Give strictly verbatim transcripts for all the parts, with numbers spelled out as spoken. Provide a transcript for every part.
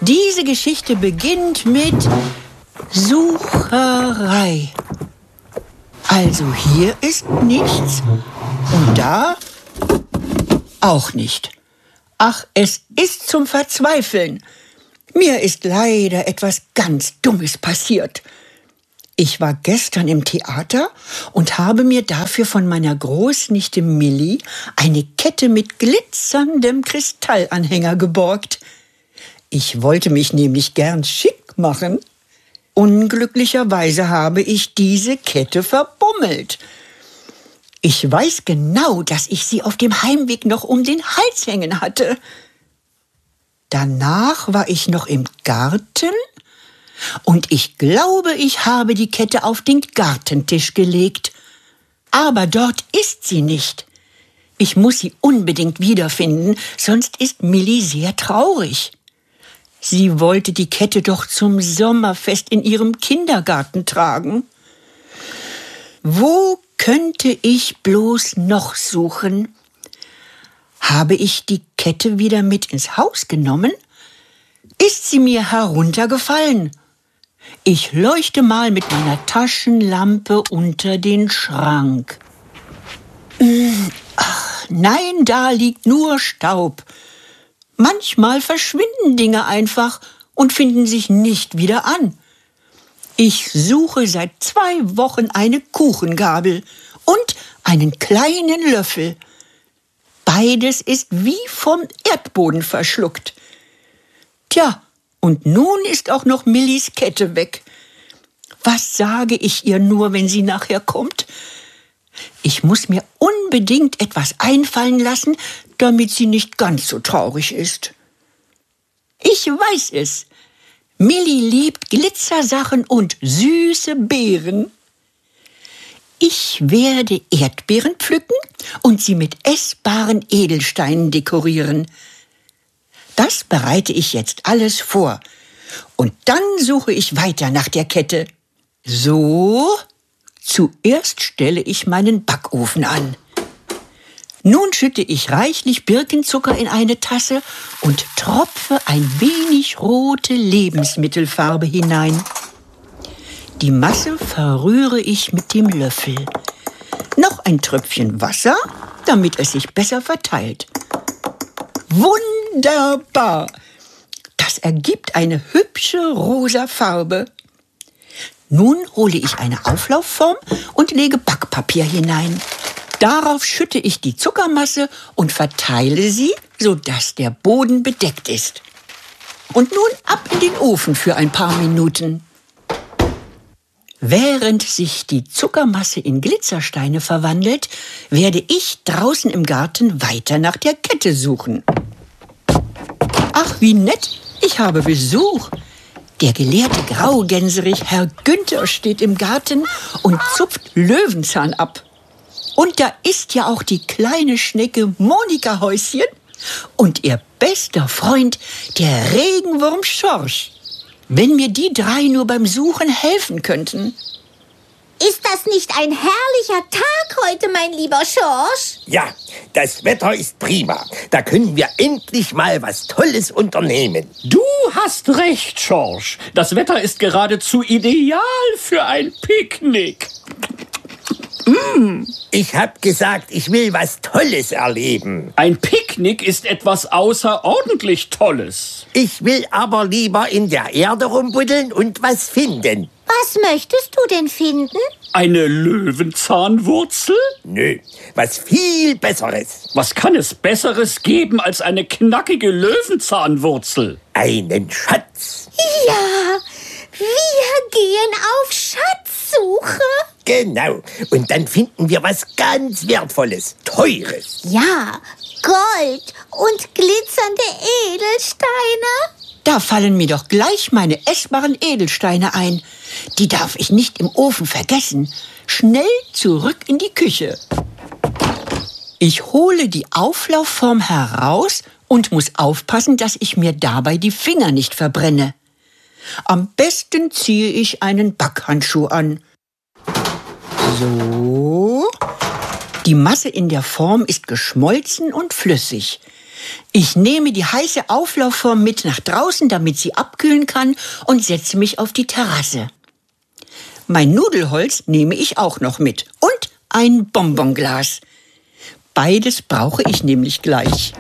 Diese Geschichte beginnt mit Sucherei. Also hier ist nichts und da auch nicht. Ach, es ist zum Verzweifeln. Mir ist leider etwas ganz Dummes passiert. Ich war gestern im Theater und habe mir dafür von meiner Großnichte Milli eine Kette mit glitzerndem Kristallanhänger geborgt. Ich wollte mich nämlich gern schick machen. Unglücklicherweise habe ich diese Kette verbummelt. Ich weiß genau, dass ich sie auf dem Heimweg noch um den Hals hängen hatte. Danach war ich noch im Garten und ich glaube, ich habe die Kette auf den Gartentisch gelegt. Aber dort ist sie nicht. Ich muss sie unbedingt wiederfinden, sonst ist Milli sehr traurig. Sie wollte die Kette doch zum Sommerfest in ihrem Kindergarten tragen. Wo könnte ich bloß noch suchen? Habe ich die Kette wieder mit ins Haus genommen? Ist sie mir heruntergefallen? Ich leuchte mal mit meiner Taschenlampe unter den Schrank. Ach, nein, da liegt nur Staub. Manchmal verschwinden Dinge einfach und finden sich nicht wieder an. Ich suche seit zwei Wochen eine Kuchengabel und einen kleinen Löffel. Beides ist wie vom Erdboden verschluckt. Tja, und nun ist auch noch Millis Kette weg. Was sage ich ihr nur, wenn sie nachher kommt? Ich muss mir unbedingt etwas einfallen lassen, damit sie nicht ganz so traurig ist. Ich weiß es. Milli liebt Glitzersachen und süße Beeren. Ich werde Erdbeeren pflücken und sie mit essbaren Edelsteinen dekorieren. Das bereite ich jetzt alles vor. Und dann suche ich weiter nach der Kette. So, zuerst stelle ich meinen Backofen an. Nun schütte ich reichlich Birkenzucker in eine Tasse und tropfe ein wenig rote Lebensmittelfarbe hinein. Die Masse verrühre ich mit dem Löffel. Noch ein Tröpfchen Wasser, damit es sich besser verteilt. Wunderbar! Das ergibt eine hübsche rosa Farbe. Nun hole ich eine Auflaufform und lege Backpapier hinein. Darauf schütte ich die Zuckermasse und verteile sie, sodass der Boden bedeckt ist. Und nun ab in den Ofen für ein paar Minuten. Während sich die Zuckermasse in Glitzersteine verwandelt, werde ich draußen im Garten weiter nach der Kette suchen. Ach, wie nett, ich habe Besuch. Der gelehrte Graugänserich Herr Günther steht im Garten und zupft Löwenzahn ab. Und da ist ja auch die kleine Schnecke Monika Häuschen und ihr bester Freund, der Regenwurm Schorsch. Wenn mir die drei nur beim Suchen helfen könnten. Ist das nicht ein herrlicher Tag heute, mein lieber Schorsch? Ja, das Wetter ist prima. Da können wir endlich mal was Tolles unternehmen. Du hast recht, Schorsch. Das Wetter ist geradezu ideal für ein Picknick. Mm. Ich hab gesagt, ich will was Tolles erleben. Ein Picknick ist etwas außerordentlich Tolles. Ich will aber lieber in der Erde rumbuddeln und was finden. Was möchtest du denn finden? Eine Löwenzahnwurzel? Nö, was viel Besseres. Was kann es Besseres geben als eine knackige Löwenzahnwurzel? Einen Schatz. Ja, wir gehen auf Schatzsuche. Genau, und dann finden wir was ganz Wertvolles, Teures. Ja, Gold und glitzernde Edelsteine. Da fallen mir doch gleich meine essbaren Edelsteine ein. Die darf ich nicht im Ofen vergessen. Schnell zurück in die Küche. Ich hole die Auflaufform heraus und muss aufpassen, dass ich mir dabei die Finger nicht verbrenne. Am besten ziehe ich einen Backhandschuh an. So. Die Masse in der Form ist geschmolzen und flüssig. Ich nehme die heiße Auflaufform mit nach draußen, damit sie abkühlen kann, und setze mich auf die Terrasse. Mein Nudelholz nehme ich auch noch mit und ein Bonbonglas. Beides brauche ich nämlich gleich.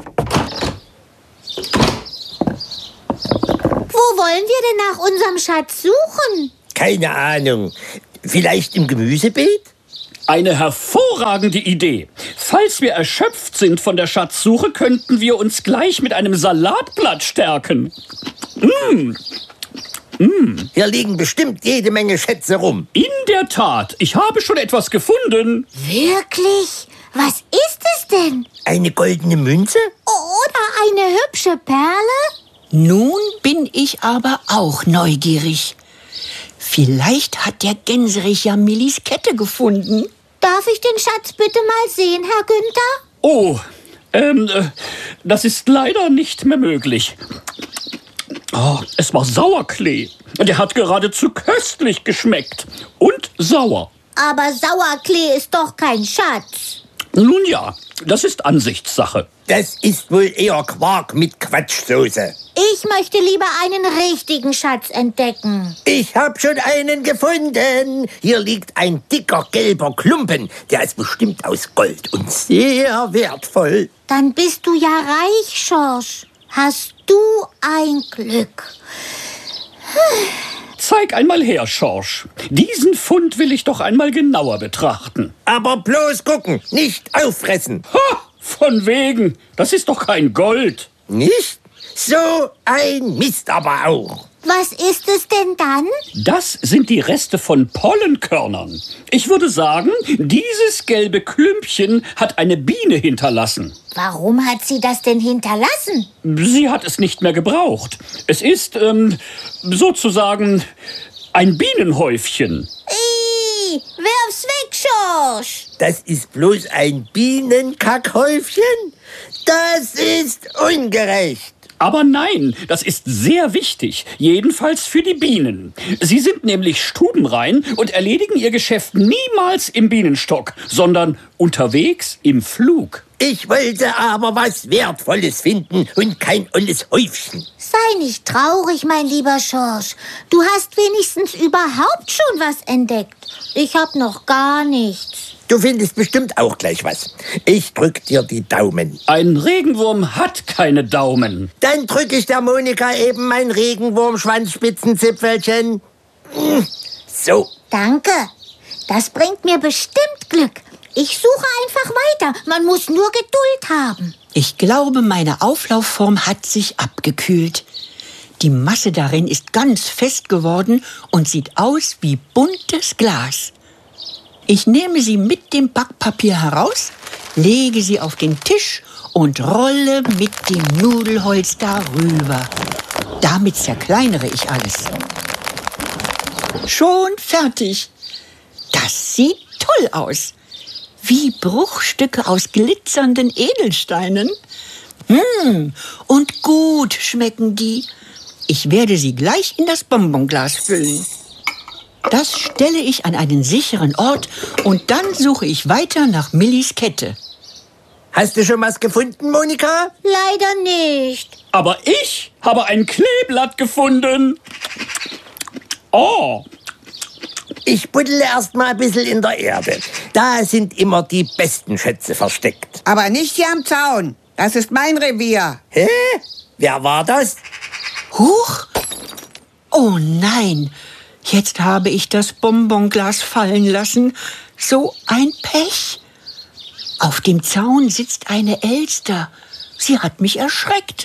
Wo wollen wir denn nach unserem Schatz suchen? Keine Ahnung. Vielleicht im Gemüsebeet? Eine hervorragende Idee. Falls wir erschöpft sind von der Schatzsuche, könnten wir uns gleich mit einem Salatblatt stärken. Mm. Mm. Hier liegen bestimmt jede Menge Schätze rum. In der Tat, ich habe schon etwas gefunden. Wirklich? Was ist es denn? Eine goldene Münze? Oder eine hübsche Perle? Nun bin ich aber auch neugierig. Vielleicht hat der Gänserich ja Millis Kette gefunden. Darf ich den Schatz bitte mal sehen, Herr Günther? Oh, ähm, äh, das ist leider nicht mehr möglich. Oh, es war Sauerklee. Der hat geradezu köstlich geschmeckt. Und sauer. Aber Sauerklee ist doch kein Schatz. Nun ja, das ist Ansichtssache. Das ist wohl eher Quark mit Quatschsoße. Ich möchte lieber einen richtigen Schatz entdecken. Ich hab schon einen gefunden. Hier liegt ein dicker gelber Klumpen. Der ist bestimmt aus Gold und sehr wertvoll. Dann bist du ja reich, Schorsch. Hast du ein Glück. Zeig einmal her, Schorsch. Diesen Fund will ich doch einmal genauer betrachten. Aber bloß gucken, nicht auffressen. Ha! Von wegen. Das ist doch kein Gold. Nicht? So ein Mist aber auch. Was ist es denn dann? Das sind die Reste von Pollenkörnern. Ich würde sagen, dieses gelbe Klümpchen hat eine Biene hinterlassen. Warum hat sie das denn hinterlassen? Sie hat es nicht mehr gebraucht. Es ist, ähm, sozusagen ein Bienenhäufchen. Ih, werf's weg, Schorsch. Das ist bloß ein Bienenkackhäufchen? Das ist ungerecht. Aber nein, das ist sehr wichtig, jedenfalls für die Bienen. Sie sind nämlich stubenrein und erledigen ihr Geschäft niemals im Bienenstock, sondern unterwegs im Flug. Ich wollte aber was Wertvolles finden und kein olles Häufchen. Sei nicht traurig, mein lieber Schorsch. Du hast wenigstens überhaupt schon was entdeckt. Ich hab noch gar nichts. Du findest bestimmt auch gleich was. Ich drück dir die Daumen. Ein Regenwurm hat keine Daumen. Dann drück ich der Monika eben mein Regenwurm-Schwanzspitzenzipfelchen. So. Danke. Das bringt mir bestimmt Glück. Ich suche einfach weiter. Man muss nur Geduld haben. Ich glaube, meine Auflaufform hat sich abgekühlt. Die Masse darin ist ganz fest geworden und sieht aus wie buntes Glas. Ich nehme sie mit dem Backpapier heraus, lege sie auf den Tisch und rolle mit dem Nudelholz darüber. Damit zerkleinere ich alles. Schon fertig. Das sieht toll aus. Wie Bruchstücke aus glitzernden Edelsteinen. Hm, und gut schmecken die. Ich werde sie gleich in das Bonbonglas füllen. Das stelle ich an einen sicheren Ort und dann suche ich weiter nach Millis Kette. Hast du schon was gefunden, Monika? Leider nicht. Aber ich habe ein Kleeblatt gefunden. Oh, Ich buddle erst mal ein bisschen in der Erde. Da sind immer die besten Schätze versteckt. Aber nicht hier am Zaun. Das ist mein Revier. Hä? Wer war das? Huch! Oh nein! Jetzt habe ich das Bonbonglas fallen lassen. So ein Pech. Auf dem Zaun sitzt eine Elster. Sie hat mich erschreckt.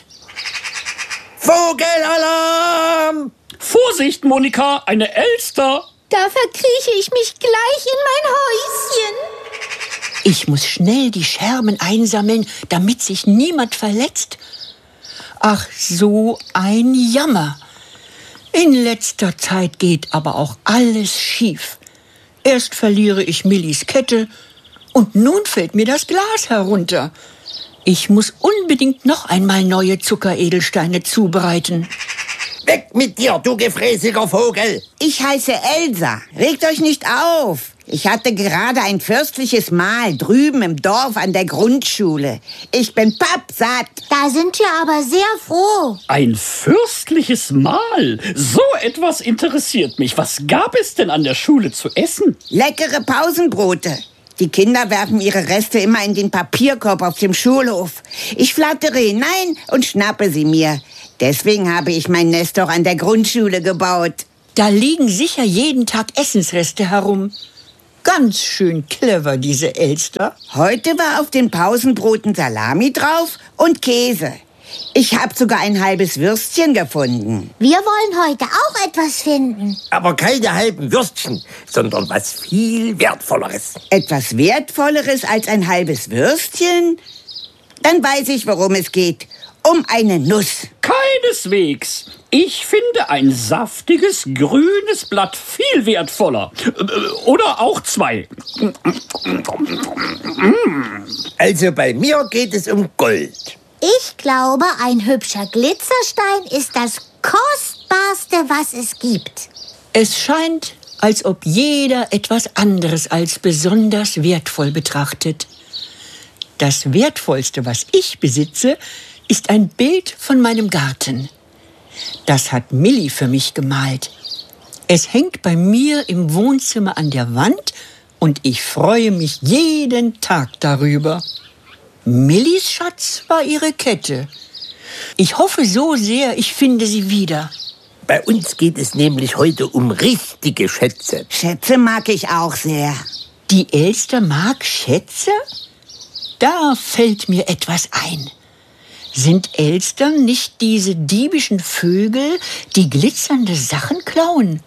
Vogelalarm! Vorsicht, Monika, eine Elster. Da verkrieche ich mich gleich in mein Häuschen. Ich muss schnell die Scherben einsammeln, damit sich niemand verletzt. Ach, so ein Jammer. In letzter Zeit geht aber auch alles schief. Erst verliere ich Millis Kette und nun fällt mir das Glas herunter. Ich muss unbedingt noch einmal neue Zuckeredelsteine zubereiten. Weg mit dir, du gefräßiger Vogel! Ich heiße Elsa. Regt euch nicht auf. Ich hatte gerade ein fürstliches Mahl drüben im Dorf an der Grundschule. Ich bin pappsatt. Da sind wir aber sehr froh. Ein fürstliches Mahl. So etwas interessiert mich. Was gab es denn an der Schule zu essen? Leckere Pausenbrote. Die Kinder werfen ihre Reste immer in den Papierkorb auf dem Schulhof. Ich flattere hinein und schnappe sie mir. Deswegen habe ich mein Nest doch an der Grundschule gebaut. Da liegen sicher jeden Tag Essensreste herum. Ganz schön clever, diese Elster. Heute war auf den Pausenbroten Salami drauf und Käse. Ich habe sogar ein halbes Würstchen gefunden. Wir wollen heute auch etwas finden. Aber keine halben Würstchen, sondern was viel Wertvolleres. Etwas Wertvolleres als ein halbes Würstchen? Dann weiß ich, worum es geht. Um eine Nuss. Keineswegs. Ich finde ein saftiges, grünes Blatt viel wertvoller. Oder auch zwei. Also bei mir geht es um Gold. Ich glaube, ein hübscher Glitzerstein ist das Kostbarste, was es gibt. Es scheint, als ob jeder etwas anderes als besonders wertvoll betrachtet. Das Wertvollste, was ich besitze, ist ein Bild von meinem Garten. Das hat Milli für mich gemalt. Es hängt bei mir im Wohnzimmer an der Wand und ich freue mich jeden Tag darüber. Millis Schatz war ihre Kette. Ich hoffe so sehr, ich finde sie wieder. Bei uns geht es nämlich heute um richtige Schätze. Schätze mag ich auch sehr. Die Elster mag Schätze? Da fällt mir etwas ein. Sind Elstern nicht diese diebischen Vögel, die glitzernde Sachen klauen?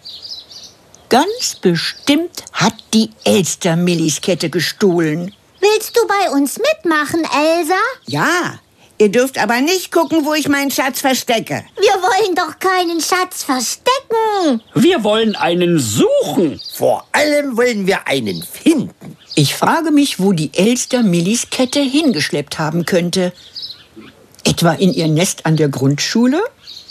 Ganz bestimmt hat die Elster Millis Kette gestohlen. Willst du bei uns mitmachen, Elsa? Ja, ihr dürft aber nicht gucken, wo ich meinen Schatz verstecke. Wir wollen doch keinen Schatz verstecken. Wir wollen einen suchen. Vor allem wollen wir einen finden. Ich frage mich, wo die Elster Millis Kette hingeschleppt haben könnte. Etwa in ihr Nest an der Grundschule?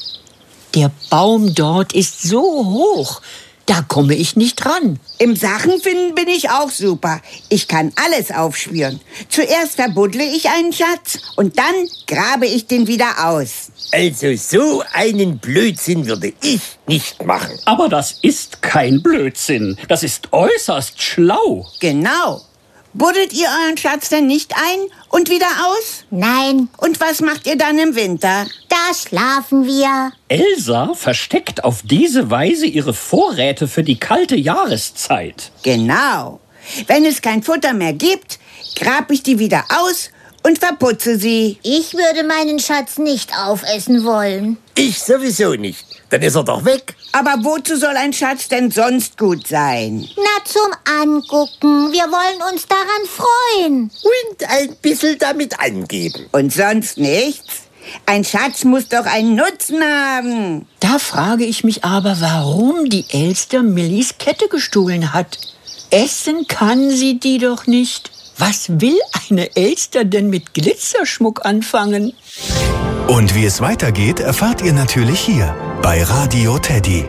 Der Baum dort ist so hoch, da komme ich nicht ran. Im Sachenfinden bin ich auch super. Ich kann alles aufspüren. Zuerst verbuddle ich einen Schatz und dann grabe ich den wieder aus. Also so einen Blödsinn würde ich nicht machen. Aber das ist kein Blödsinn. Das ist äußerst schlau. Genau. Buddelt ihr euren Schatz denn nicht ein und wieder aus? Nein, Und was macht ihr dann im Winter? da schlafen wir. Elsa versteckt auf diese Weise ihre Vorräte für die kalte Jahreszeit. Genau. Wenn es kein Futter mehr gibt, grab ich die wieder aus und verputze sie. Ich würde meinen Schatz nicht aufessen wollen. Ich sowieso nicht. Dann ist er doch weg. Aber wozu soll ein Schatz denn sonst gut sein? Na, zum Angucken. Wir wollen uns daran freuen. Und ein bisschen damit angeben. Und sonst nichts? Ein Schatz muss doch einen Nutzen haben. Da frage ich mich aber, warum die Elster Millis Kette gestohlen hat. Essen kann sie die doch nicht. Was will eine Elster denn mit Glitzerschmuck anfangen? Und wie es weitergeht, erfahrt ihr natürlich hier bei Radio Teddy.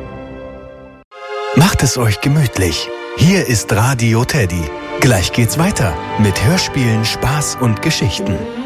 Macht es euch gemütlich. Hier ist Radio Teddy. Gleich geht's weiter mit Hörspielen, Spaß und Geschichten.